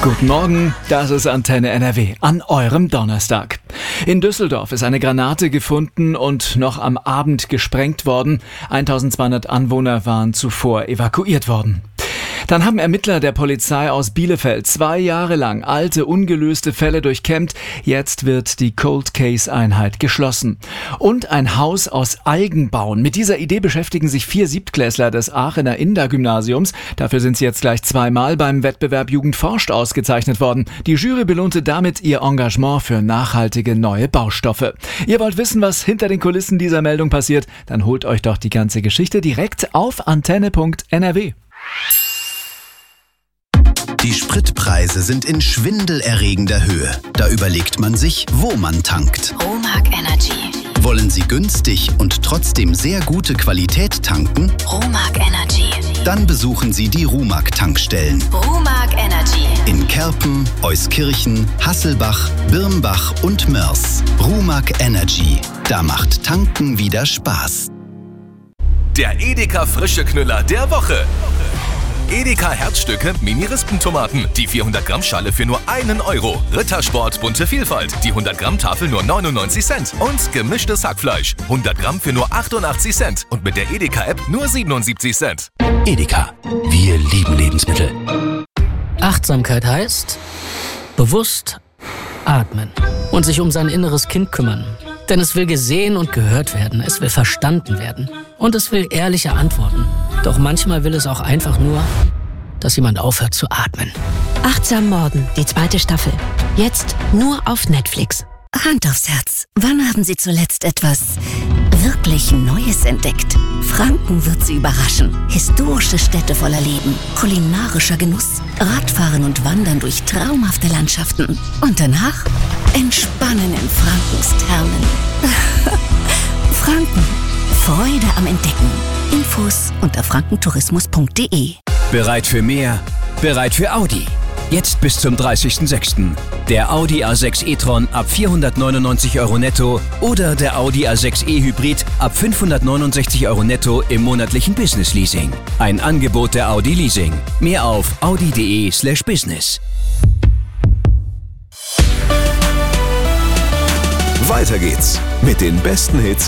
Guten Morgen, das ist Antenne NRW an eurem Donnerstag. In Düsseldorf ist eine Granate gefunden und noch am Abend gesprengt worden. 1200 Anwohner waren zuvor evakuiert worden. Dann haben Ermittler der Polizei aus Bielefeld 2 Jahre lang alte, ungelöste Fälle durchkämmt. Jetzt wird die Cold Case Einheit geschlossen. Und ein Haus aus Algen bauen. Mit dieser Idee beschäftigen sich 4 Siebtklässler des Aachener Inda-Gymnasiums. Dafür sind sie jetzt gleich 2-mal beim Wettbewerb Jugend forscht ausgezeichnet worden. Die Jury belohnte damit ihr Engagement für nachhaltige neue Baustoffe. Ihr wollt wissen, was hinter den Kulissen dieser Meldung passiert? Dann holt euch doch die ganze Geschichte direkt auf antenne.nrw. Die Spritpreise sind in schwindelerregender Höhe. Da überlegt man sich, wo man tankt. Romag Energy. Wollen Sie günstig und trotzdem sehr gute Qualität tanken? Romag Energy. Dann besuchen Sie die Rumag-Tankstellen. Romag Energy. In Kerpen, Euskirchen, Hasselbach, Birnbach und Mörs. Rumag Energy. Da macht Tanken wieder Spaß. Der Edeka frische Knüller der Woche. Edeka Herzstücke Mini-Rispentomaten. Die 400 Gramm Schale für nur 1 Euro. Rittersport bunte Vielfalt. Die 100 Gramm Tafel nur 99 Cent. Und gemischtes Hackfleisch. 100 Gramm für nur 88 Cent. Und mit der Edeka App nur 77 Cent. Edeka. Wir lieben Lebensmittel. Achtsamkeit heißt bewusst atmen und sich um sein inneres Kind kümmern. Denn es will gesehen und gehört werden, es will verstanden werden und es will ehrliche Antworten. Doch manchmal will es auch einfach nur, dass jemand aufhört zu atmen. Achtsam Morden, die 2. Staffel. Jetzt nur auf Netflix. Hand aufs Herz. Wann haben Sie zuletzt etwas wirklich Neues entdeckt? Franken wird Sie überraschen. Historische Städte voller Leben, kulinarischer Genuss, Radfahren und Wandern durch traumhafte Landschaften. Und danach entspannen in Frankens Thermen. Franken. Freude am Entdecken. Infos unter frankentourismus.de. Bereit für mehr? Bereit für Audi. Jetzt bis zum 30.06. Der Audi A6 e-tron ab 499 Euro netto oder der Audi A6 e-Hybrid ab 569 Euro netto im monatlichen Business-Leasing. Ein Angebot der Audi Leasing. Mehr auf audi.de/business. Weiter geht's mit den besten Hits